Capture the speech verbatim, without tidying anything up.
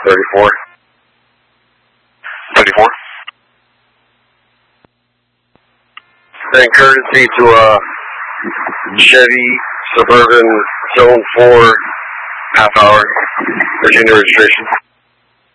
thirty-four. thirty-four. Then courtesy to a Chevy Suburban Zone four, half hour, Virginia registration.